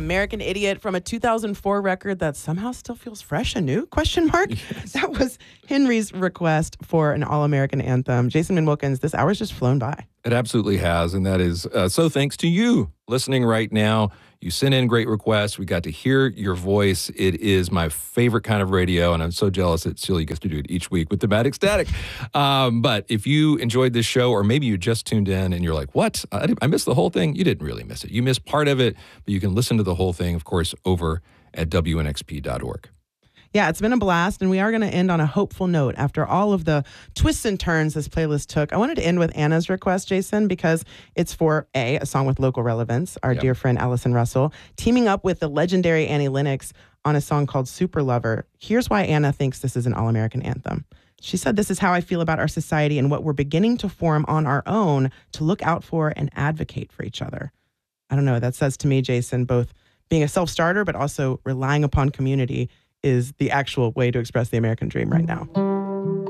American Idiot from a 2004 record that somehow still feels fresh and new? Question mark. Yes. That was Henry's request for an all-American anthem. Jason Min Wilkins, this hour's just flown by. It absolutely has, and that is so thanks to you listening right now. You sent in great requests. We got to hear your voice. It is my favorite kind of radio, and I'm so jealous that Celia gets to do it each week with the Bad Ecstatic. But if you enjoyed this show, or maybe you just tuned in and you're like, what? I missed the whole thing. You didn't really miss it. You missed part of it, but you can listen to the whole thing, of course, over at WNXP.org. Yeah, it's been a blast, and we are going to end on a hopeful note after all of the twists and turns this playlist took. I wanted to end with Anna's request, Jason, because it's for a song with local relevance, our dear friend Allison Russell, teaming up with the legendary Annie Lennox on a song called Super Lover. Here's why Anna thinks this is an all-American anthem. She said, "This is how I feel about our society and what we're beginning to form on our own to look out for and advocate for each other." I don't know, that says to me, Jason, both being a self-starter but also relying upon community is the actual way to express the American dream right now.